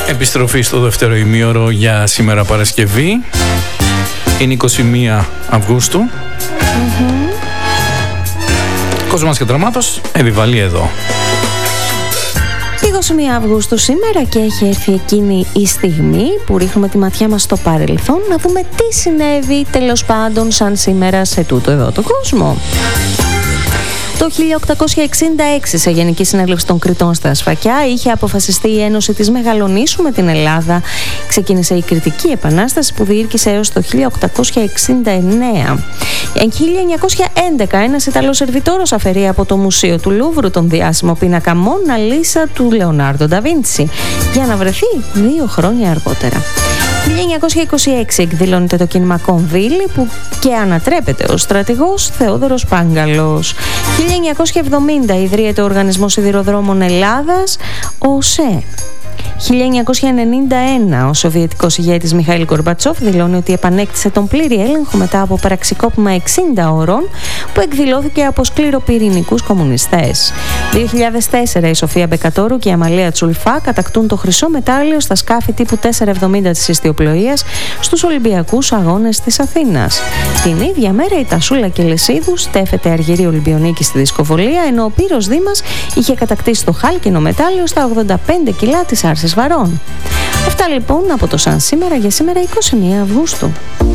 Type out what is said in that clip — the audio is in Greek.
Επιστροφή στο δεύτερο ημίωρο για σήμερα Παρασκευή. Είναι 21 Αυγούστου. Κόσμος και Δραμάτος, επιβαλεί εδώ. 21 Αυγούστου σήμερα και έχει έρθει εκείνη η στιγμή που ρίχνουμε τη ματιά μας στο παρελθόν να δούμε τι συνέβη τέλος πάντων σαν σήμερα σε τούτο εδώ το κόσμο. Το 1866 σε Γενική Συνέλευση των Κρητών στα Σφακιά είχε αποφασιστεί η ένωση της Μεγαλονήσου με την Ελλάδα. Ξεκίνησε η Κρητική Επανάσταση που διήρκησε έως το 1869. Εν 1911 ένας Ιταλός σερβιτόρος αφαιρεί από το Μουσείο του Λούβρου τον διάσημο πίνακα Μόνα Λίσα του Λεωνάρντο ντα Βίντσι για να βρεθεί 2 χρόνια αργότερα. 1926 εκδηλώνεται το κίνημα Κονδύλι που και ανατρέπεται ο στρατηγός Θεόδωρος Πάγκαλος. 1970 ιδρύεται ο Οργανισμός Σιδηροδρόμων Ελλάδας, ο ΣΕ. 1991 ο Σοβιετικός ηγέτης Μιχαήλ Γκορμπατσόφ δηλώνει ότι επανέκτησε τον πλήρη έλεγχο μετά από πραξικόπημα 60 ώρων που εκδηλώθηκε από σκληροπυρηνικούς κομμουνιστές. 2004 η Σοφία Μπεκατόρου και η Αμαλία Τσουλφά κατακτούν το χρυσό μετάλλιο στα σκάφη τύπου 470 της ιστιοπλοείας στους Ολυμπιακούς Αγώνες της Αθήνας. Την ίδια μέρα η Τασούλα Κελεσίδου στέφεται αργυρή Ολυμπιονίκη στη δισκοβολία, ενώ ο Πύρος Δήμας είχε κατακτήσει το χάλκινο μετάλλιο στα 85 κιλά της Άρσης Βαρών. Αυτά λοιπόν από το Σαν σήμερα για σήμερα 21 Αυγούστου.